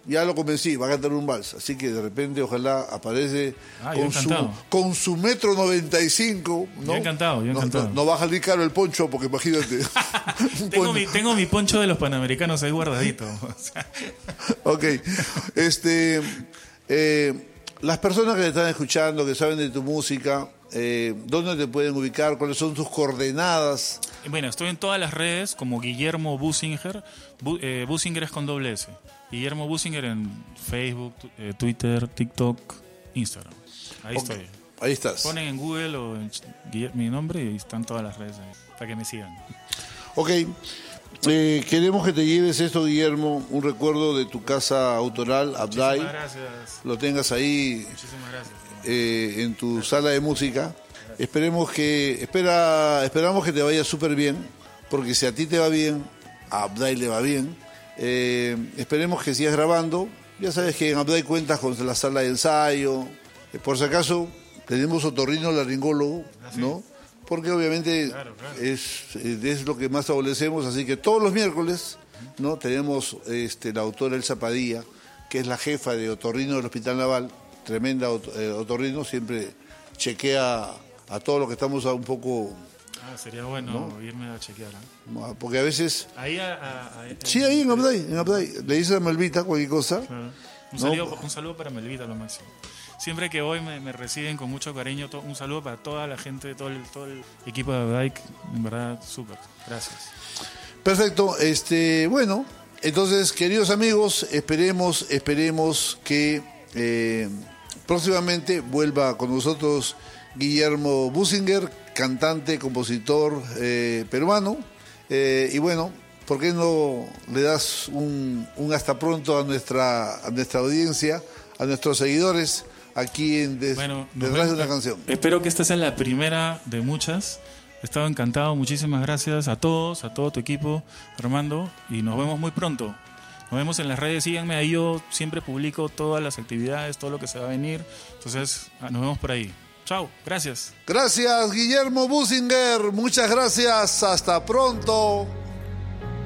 ya lo convencí, va a cantar un vals. Así que de repente, ojalá aparece con su 1,95 m, ¿no? Yo encantado. No va a salir caro el poncho, porque imagínate. Tengo mi poncho de los Panamericanos ahí guardadito. Ok. Las personas que te están escuchando, que saben de tu música, ¿dónde te pueden ubicar? ¿Cuáles son tus coordenadas? Bueno, estoy en todas las redes como Guillermo Businger. Businger es con doble S. Guillermo Businger en Facebook, Twitter, TikTok, Instagram. Ahí estoy. Ahí estás. Ponen en Google o en mi nombre y están todas las redes ahí, para que me sigan. Ok. Queremos que te lleves esto, Guillermo, un recuerdo de tu casa autoral, Abdai. Muchísimas gracias. Lo tengas ahí. Muchísimas gracias. En tu sala de música. Esperamos que te vaya súper bien, porque si a ti te va bien, a Abdai le va bien. Esperemos que sigas grabando. Ya sabes que en Abdai cuentas con la sala de ensayo. Por si acaso, tenemos otorrinolaringólogo, ¿no? Porque obviamente claro. es lo que más adolecemos, así que todos los miércoles, ¿no? Tenemos la doctora Elsa Padilla, que es la jefa de otorrino del Hospital Naval, tremenda otorrino, siempre chequea a todos los que estamos un poco... sería bueno, ¿no?, irme a chequear. Porque a veces... Ahí sí, ahí en Abdai. Le dices a Melvita cualquier cosa. Claro. ¿No? Un saludo para Melvita, lo máximo. Siempre que voy me reciben con mucho cariño. Un saludo para toda la gente, todo el equipo de Abdai. En verdad, súper. Gracias. Perfecto. Bueno, entonces, queridos amigos, esperemos que próximamente vuelva con nosotros Guillermo Businger, cantante, compositor peruano. Y bueno, ¿por qué no le das un hasta pronto a nuestra audiencia, a nuestros seguidores aquí en Detrás de una Canción? Espero que esta sea la primera de muchas. He estado encantado. Muchísimas gracias a todos, a todo tu equipo, Armando, y nos vemos muy pronto. Nos vemos en las redes, síganme ahí, yo siempre publico todas las actividades, todo lo que se va a venir. Entonces, nos vemos por ahí. Chao, gracias. Gracias, Guillermo Businger. Muchas gracias. Hasta pronto.